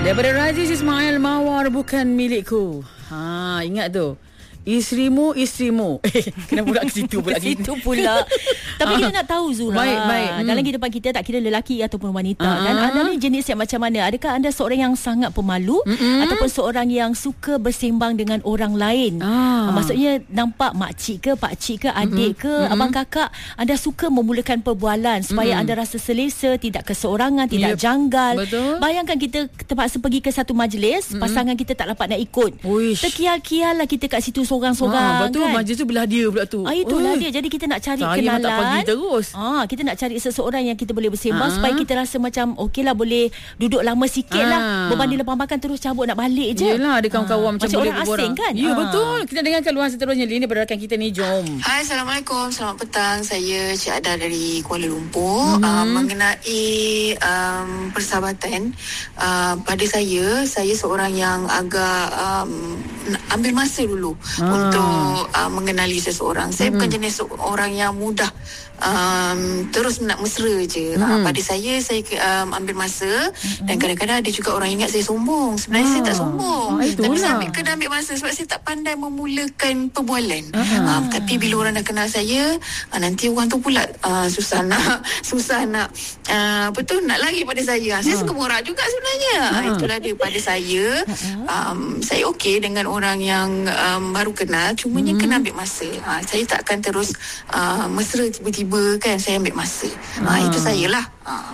Daripada Raziz Ismail, Mawar bukan milikku. Ingat tu. Isterimu. Kenapa pula ke situ pula? Ke situ pula. Tapi kita nak tahu, Zura, baik. dalam kehidupan kita, tak kira lelaki ataupun wanita, kan, anda ni jenis yang macam mana? Adakah anda seorang yang sangat pemalu ataupun seorang yang suka bersembang dengan orang lain? Maksudnya nampak makcik ke, pakcik ke, adik ke, abang kakak, anda suka memulakan perbualan supaya anda rasa selesa, tidak keseorangan, tidak janggal. Betul. Bayangkan kita terpaksa pergi ke satu majlis, pasangan kita tak dapat nak ikut. Terkial-kial lah kita kat situ sorang-sorang. Betul, kan? majlis tu belah dia pula tu. Itulah dia. Jadi kita nak cari saya kenalan. tak pergi terus. Kita nak cari seseorang yang kita boleh bersembang supaya kita rasa macam okeylah, boleh duduk lama sikit lah. Berbanding lepas makan terus cabut nak balik je. Yelah, ada kawan-kawan macam boleh orang asing, kan? Ya, betul. Kita dengarkan luahan seterusnya Lini daripada rakan kita ni. Jom. Hai, Assalamualaikum. Selamat petang. Saya Cik Ada dari Kuala Lumpur. Mengenai persahabatan, pada saya seorang yang agak ambil masa dulu untuk mengenali seseorang. Saya bukan jenis orang yang mudah terus nak mesra je. Pada saya ambil masa, dan kadang-kadang ada juga orang ingat saya sombong. Sebenarnya saya tak sombong, tapi saya ambil masa sebab saya tak pandai memulakan perbualan. Tapi bila orang dah kenal saya, nanti orang tu pula susah nak nak lari pada saya. Saya suka borak juga sebenarnya. Itulah dia pada saya. Saya okey dengan orang yang baru kenal, cumanya kena ambil masa. Saya tak akan terus mesra tiba-tiba, kan. Saya ambil masa. Itu saya lah.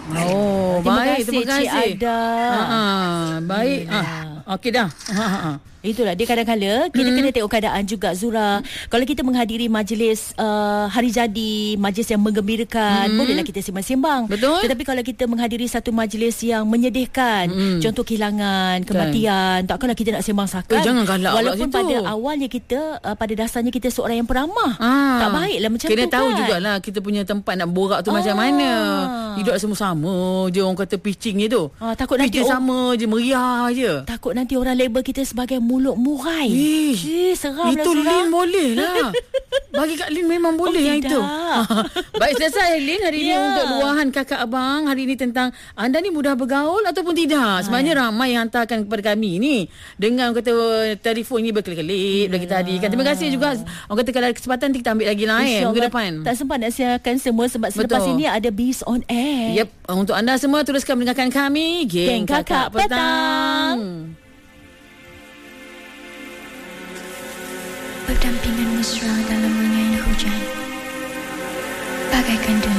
Baik, terima kasih. Cik Ada. Baik. Okey dah. Itulah dia, kadang-kadang kita kena tengok keadaan juga, Zura. Kalau kita menghadiri majlis hari jadi, majlis yang menggembirakan, bolehlah kita sembang-sembang. Betul. Tetapi kalau kita menghadiri satu majlis yang menyedihkan, contoh kehilangan, kematian, takkanlah kita nak sembang sakat. Jangan galak. Walaupun pada awalnya kita, pada dasarnya kita seorang yang peramah. Tak baiklah macam kena tu, tahu kan. jugalah kita punya tempat nak borak tu macam mana. Hidup sama-sama je, orang kata pitching je tu. Takut nanti pitching sama je, meriah je. Takut nanti orang label kita sebagai mulut murai. Seram itu lah, Lin boleh lah. Bagi Kak Lin memang boleh yang itu. Baik, selesai Lin hari ini untuk luahan kakak abang. Hari ini tentang anda ni mudah bergaul ataupun tidak. Sebenarnya ramai yang hantarkan kepada kami ni dengan kata telefon ni berkelip-kelip dah kita hadirkan. Terima kasih juga. Orang kata kalau ada kesempatan kita ambil lagi minggu depan. Tak sempat nak siarkan semua sebab selepas ini ada Beast on Air. Yep. Untuk anda semua teruskan mendengarkan kami, Geng Kakak Petang. Berdampingan mesra dalam menyair hujan, bagaikan